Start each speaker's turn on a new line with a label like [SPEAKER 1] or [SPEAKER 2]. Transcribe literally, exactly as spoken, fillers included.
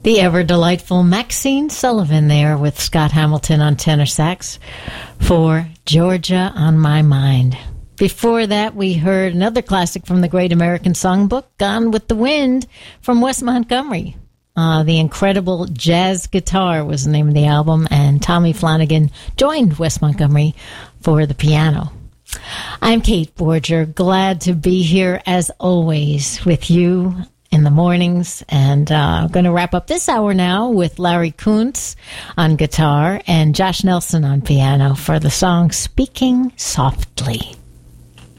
[SPEAKER 1] The ever-delightful Maxine Sullivan there with Scott Hamilton on tenor sax for Georgia on My Mind. Before that, we heard another classic from the Great American Songbook, Gone with the Wind, from Wes Montgomery. Uh, the Incredible Jazz Guitar was the name of the album, and Tommy Flanagan joined Wes Montgomery for the piano. I'm Kate Borger, glad to be here as always with you in the mornings, and uh, I'm going to wrap up this hour now with Larry Kuntz on guitar and Josh Nelson on piano for the song Speaking Softly.